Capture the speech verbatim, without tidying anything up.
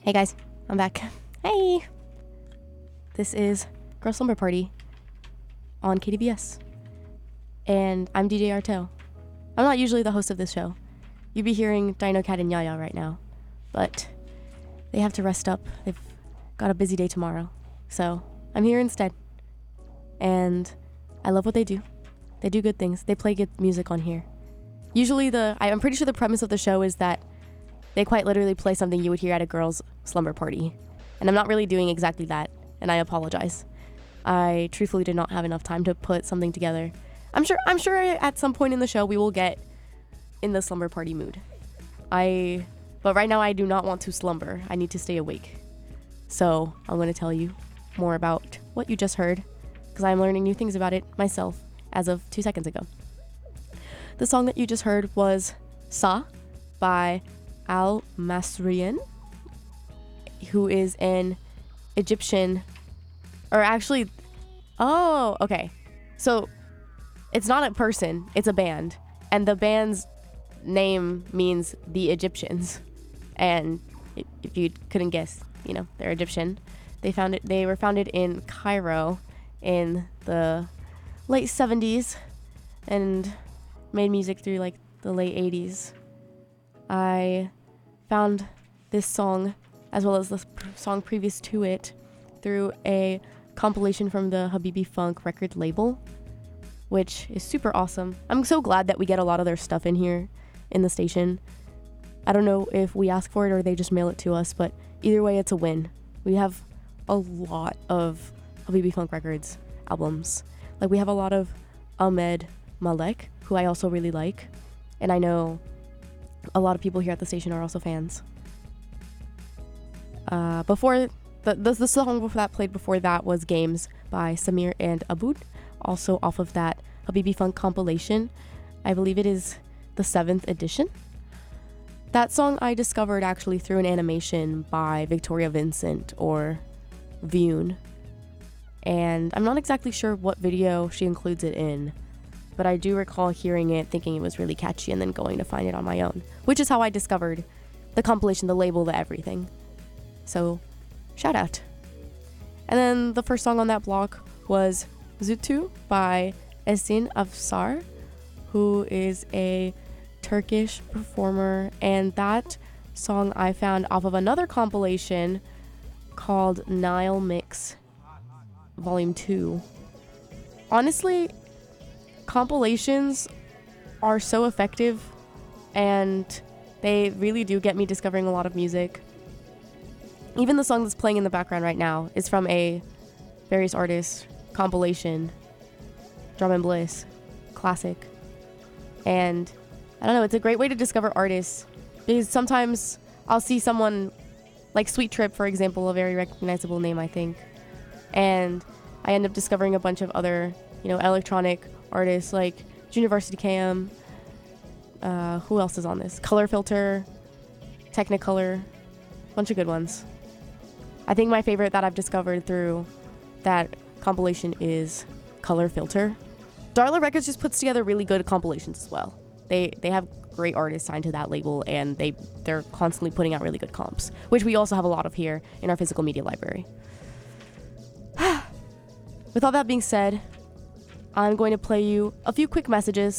Hey guys, I'm back. Hey! This is Girl Slumber Party on K D V S. And I'm D J Artel. I'm not usually the host of this show. You'd be hearing Dino Cat and Yaya right now. But they have to rest up. They've got a busy day tomorrow. So I'm here instead. And I love what they do. They do good things. They play good music on here. Usually the, I'm pretty sure the premise of the show is that they quite literally play something you would hear at a girl's slumber party. And I'm not really doing exactly that, and I apologize. I truthfully did not have enough time to put something together. I'm sure I'm sure at some point in the show we will get in the slumber party mood. I but right now I do not want to slumber. I need to stay awake. So I'm going to tell you more about what you just heard, because I'm learning new things about it myself as of two seconds ago. The song that you just heard was Sa by Al Masrian, who is an Egyptian, or actually, oh, okay. So it's not a person, it's a band. And the band's name means the Egyptians. And if you couldn't guess, you know, they're Egyptian. They found it, they were founded in Cairo in the late seventies and made music through like the late eighties. I found this song, as well as the song previous to it, through a compilation from the Habibi Funk record label, which is super awesome. I'm so glad that we get a lot of their stuff in here in the station. I don't know if we ask for it or they just mail it to us, but either way, it's a win. We have a lot of Habibi Funk records albums. Like, we have a lot of Ahmed Malek, who I also really like, and I know a lot of people here at the station are also fans. Uh, before the, the the song before that played before that was Games by Samir and Aboud, also off of that Habibi Funk compilation. I believe it is the seventh edition. That song I discovered actually through an animation by Victoria Vincent, or Vune, and I'm not exactly sure what video she includes it in, but I do recall hearing it, thinking it was really catchy, and then going to find it on my own, which is how I discovered the compilation, the label, the everything. So, shout out. And then the first song on that block was Zutu by Esin Afsar, who is a Turkish performer, and that song I found off of another compilation called Nile Mix Volume two. Honestly, compilations are so effective, and they really do get me discovering a lot of music. Even the song that's playing in the background right now is from a various artists compilation, Drum and Bliss, classic. And I don't know, it's a great way to discover artists, because sometimes I'll see someone like Sweet Trip, for example, a very recognizable name, I think, and I end up discovering a bunch of other, you know, electronic artists like University K M, uh, who else is on this? Color Filter, Technicolor, bunch of good ones. I think my favorite that I've discovered through that compilation is Color Filter. Darla Records just puts together really good compilations as well. They they have great artists signed to that label, and they, they're constantly putting out really good comps, which we also have a lot of here in our physical media library. With all that being said, I'm going to play you a few quick messages